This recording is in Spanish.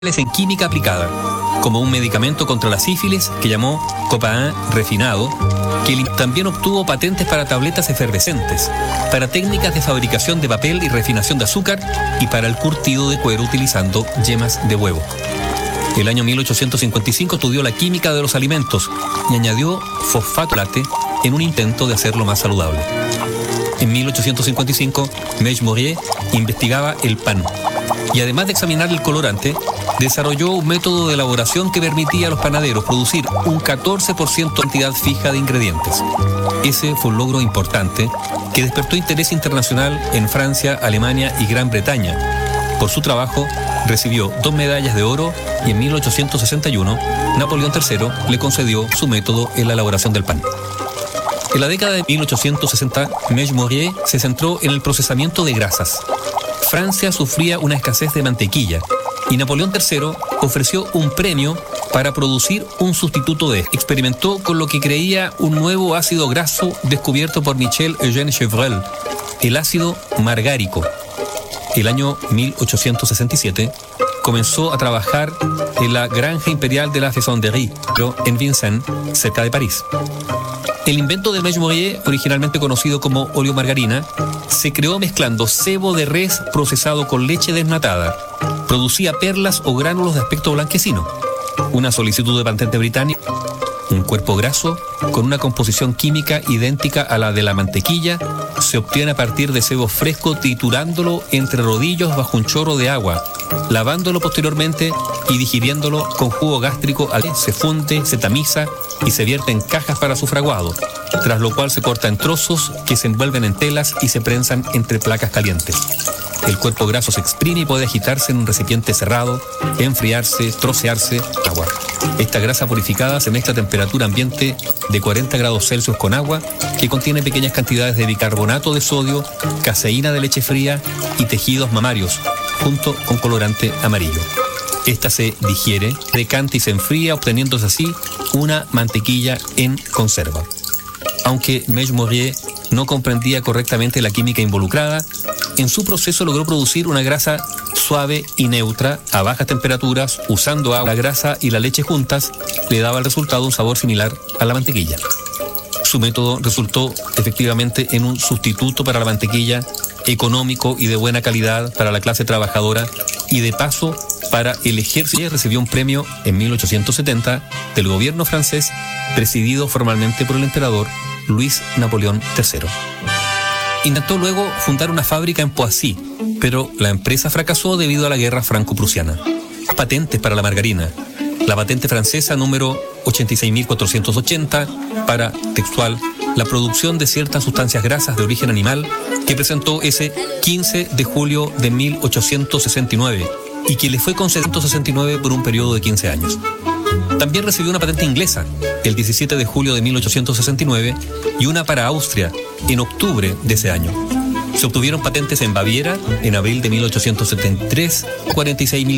en química aplicada, como un medicamento contra la sífilis que llamó Copain refinado, que también obtuvo patentes para tabletas efervescentes, para técnicas de fabricación de papel y refinación de azúcar y para el curtido de cuero utilizando yemas de huevo. El año 1855 estudió la química de los alimentos y añadió fosfato lácteo en un intento de hacerlo más saludable. En 1855, Meix-Morier investigaba el pan y además de examinar el colorante, desarrolló un método de elaboración que permitía a los panaderos producir un 14% de cantidad fija de ingredientes. Ese fue un logro importante que despertó interés internacional en Francia, Alemania y Gran Bretaña. Por su trabajo, recibió 2 medallas de oro y en 1861, Napoleón III le concedió su método en la elaboración del pan. En la década de 1860, Meix-Morier se centró en el procesamiento de grasas. Francia sufría una escasez de mantequilla y Napoleón III ofreció un premio para producir un sustituto de éste. Experimentó con lo que creía un nuevo ácido graso descubierto por Michel Eugène Chevreul, el ácido margárico. El año 1867 comenzó a trabajar en la granja imperial de la Faisanderie, en Vincennes, cerca de París. El invento de Meix-Morier, originalmente conocido como oleomargarina, se creó mezclando sebo de res procesado con leche desnatada. Producía perlas o gránulos de aspecto blanquecino. Una solicitud de patente británica. Un cuerpo graso con una composición química idéntica a la de la mantequilla se obtiene a partir de sebo fresco triturándolo entre rodillos bajo un chorro de agua, lavándolo posteriormente y digiriéndolo con jugo gástrico. Se funde, se tamiza y se vierte en cajas para su fraguado, tras lo cual se corta en trozos que se envuelven en telas y se prensan entre placas calientes. El cuerpo graso se exprime y puede agitarse en un recipiente cerrado, enfriarse, trocearse, agua. Esta grasa purificada se mezcla a temperatura ambiente de 40 grados Celsius con agua, que contiene pequeñas cantidades de bicarbonato de sodio, caseína de leche fría y tejidos mamarios, junto con colorante amarillo. Esta se digiere, decanta y se enfría, obteniéndose así una mantequilla en conserva. Aunque Meix-Morier no comprendía correctamente la química involucrada, en su proceso logró producir una grasa suave y neutra a bajas temperaturas usando agua. La grasa y la leche juntas le daba al resultado un sabor similar a la mantequilla. Su método resultó efectivamente en un sustituto para la mantequilla, económico y de buena calidad para la clase trabajadora y de paso para el ejército. Recibió un premio en 1870 del gobierno francés, presidido formalmente por el emperador Luis Napoleón III. Intentó luego fundar una fábrica en Poissy, pero la empresa fracasó debido a la guerra franco-prusiana. Patentes para la margarina. La patente francesa número 86.480 para, textual, la producción de ciertas sustancias grasas de origen animal, que presentó ese 15 de julio de 1869 y que le fue concedido en 1869 por un periodo de 15 años. También recibió una patente inglesa el 17 de julio de 1869 y una para Austria en octubre de ese año. Se obtuvieron patentes en Baviera en abril de 1873, 46.000